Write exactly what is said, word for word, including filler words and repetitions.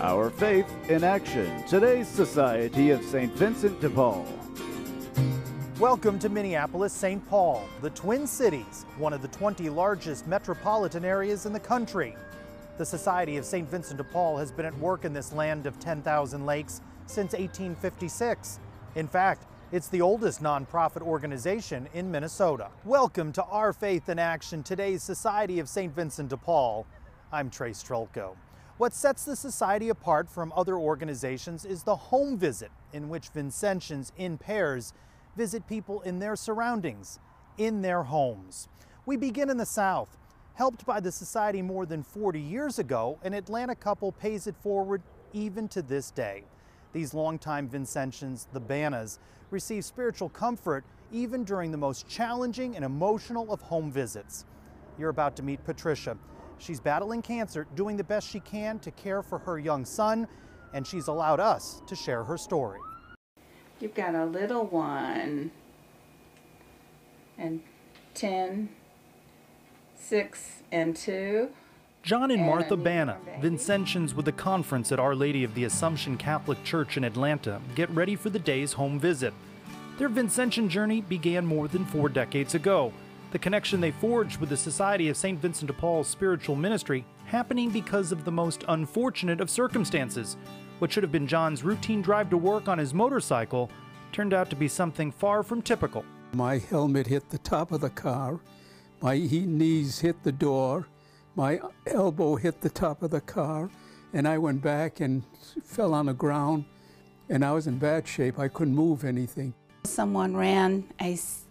Our Faith in Action, today's Society of Saint Vincent de Paul. Welcome to Minneapolis, Saint Paul, the Twin Cities, one of the twenty largest metropolitan areas in the country. The Society of Saint Vincent de Paul has been at work in this land of ten thousand lakes since eighteen fifty-six. In fact, it's the oldest nonprofit organization in Minnesota. Welcome to Our Faith in Action, today's Society of Saint Vincent de Paul. I'm Trace Trelko. What sets the Society apart from other organizations is the home visit, in which Vincentians in pairs visit people in their surroundings, in their homes. We begin in the South. Helped by the Society more than forty years ago, an Atlanta couple pays it forward even to this day. These longtime Vincentians, the Bannas, receive spiritual comfort even during the most challenging and emotional of home visits. You're about to meet Patricia. She's battling cancer, doing the best she can to care for her young son, and she's allowed us to share her story. You've got a little one, and ten, six, and two. John and And Martha a Banna, newborn baby. Vincentians with the conference at Our Lady of the Assumption Catholic Church in Atlanta, get ready for the day's home visit. Their Vincentian journey began more than four decades ago. The connection they forged with the Society of Saint Vincent de Paul's spiritual ministry happening because of the most unfortunate of circumstances. What should have been John's routine drive to work on his motorcycle turned out to be something far from typical. My helmet hit the top of the car, my knees hit the door, my elbow hit the top of the car, and I went back and fell on the ground, and I was in bad shape. I couldn't move anything. Someone ran a s-